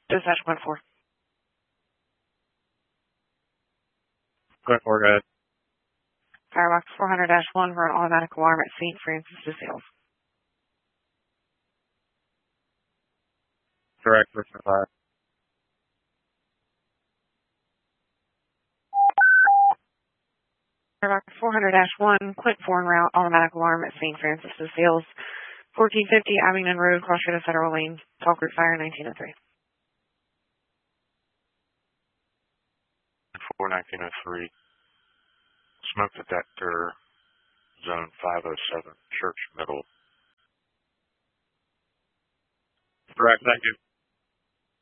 Dispatch 1-4. Go ahead. Firebox 400-1 for an automatic alarm at St. Francis de Sales. Correct, person 5. Firebox 400-1, Clint 4 en route, automatic alarm at St. Francis de Sales, 1450 Abingdon Road, cross street of Federal Lane, Talk Group Fire 1903. 1903. Smoke detector, zone 507, Church Middle. Correct, thank you.